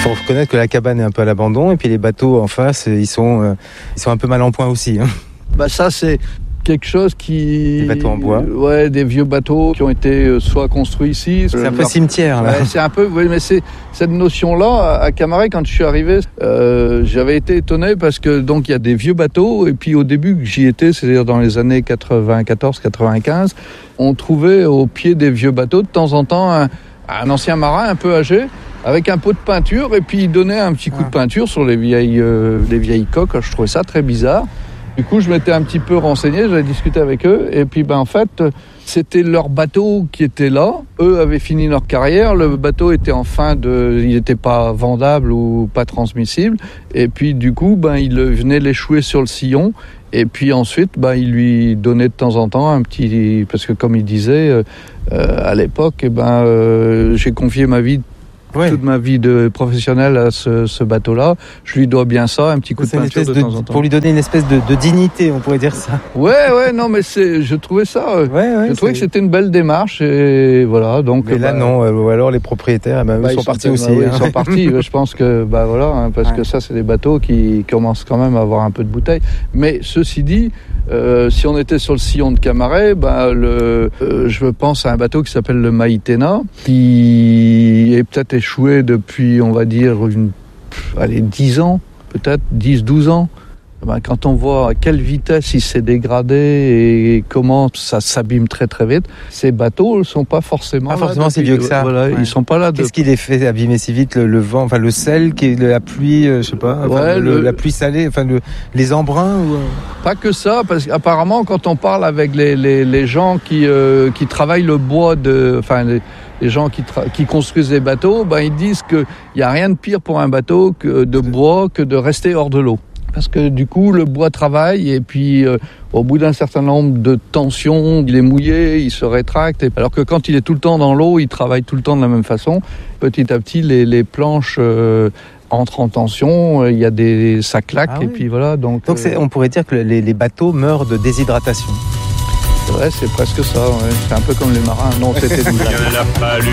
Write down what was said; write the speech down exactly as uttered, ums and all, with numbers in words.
faut reconnaître que la cabane est un peu à l'abandon et puis les bateaux en face, ils sont, euh, ils sont un peu mal en point aussi. Hein. Bah ça c'est quelque chose qui... Des bateaux en bois. Ouais, des vieux bateaux qui ont été soit construits ici... C'est un peu leur... cimetière, là. Ouais, c'est un peu... Oui, mais c'est cette notion-là, à Camaret, quand je suis arrivé, euh, j'avais été étonné parce que, donc, il y a des vieux bateaux, et puis au début que j'y étais, c'est-à-dire dans les années quatre-vingt-quatorze quatre-vingt-quinze, on trouvait au pied des vieux bateaux, de temps en temps, un, un ancien marin un peu âgé, avec un pot de peinture, et puis il donnait un petit coup ah. de peinture sur les vieilles, euh, les vieilles coques. Je trouvais ça très bizarre. Du coup, je m'étais un petit peu renseigné, j'avais discuté avec eux, et puis ben en fait, c'était leur bateau qui était là. Eux avaient fini leur carrière, le bateau était en fin de, il n'était pas vendable ou pas transmissible, et puis du coup, ben il venait l'échouer sur le sillon, et puis ensuite, ben il lui donnait de temps en temps un petit, parce que comme il disait, euh, à l'époque, eh ben euh, j'ai confié ma vie. Ouais. Toute ma vie de professionnelle à ce, ce bateau-là, je lui dois bien ça, un petit coup c'est de peinture de, de temps en temps. Pour lui donner une espèce de, de dignité, on pourrait dire ça. Ouais, ouais, non, mais c'est, je trouvais ça, ouais, ouais, je trouvais c'est... que c'était une belle démarche et voilà. Donc. Mais là, bah, non, ou alors les propriétaires, eh ben, bah, ils sont ils partis sont, aussi. Bah, oui, hein. Ils sont partis. Je pense que, bah voilà, hein, parce ouais. que ça, c'est des bateaux qui commencent quand même à avoir un peu de bouteille. Mais ceci dit. Euh, si on était sur le sillon de Camaret, bah, le, euh, je pense à un bateau qui s'appelle le Maïtena, qui est peut-être échoué depuis, on va dire, une, allez, dix ans, peut-être dix douze ans. Ben, quand on voit à quelle vitesse il s'est dégradé et comment ça s'abîme très très vite, ces bateaux ne sont pas forcément pas là forcément si vieux que ça. Voilà, ouais. Ils sont pas là. De... Qu'est-ce qui les fait abîmer si vite, le, le vent, enfin le sel, qui est la pluie, euh, je sais pas, enfin, ouais, le, le... la pluie salée, enfin le, les embruns ou... Pas que ça, parce qu'apparemment quand on parle avec les les, les gens qui euh, qui travaillent le bois de, enfin les, les gens qui, tra- qui construisent des bateaux, ben ils disent que il y a rien de pire pour un bateau que de bois que de rester hors de l'eau. Parce que du coup, le bois travaille et puis euh, au bout d'un certain nombre de tensions, il est mouillé, il se rétracte. Et, alors que quand il est tout le temps dans l'eau, il travaille tout le temps de la même façon. Petit à petit, les, les planches euh, entrent en tension, il y a des, ça claque ah, et oui. puis voilà. Donc, donc c'est, on pourrait dire que les, les bateaux meurent de déshydratation. Ouais, c'est presque ça. Ouais. C'est un peu comme les marins. Non, c'était. Il en a fallu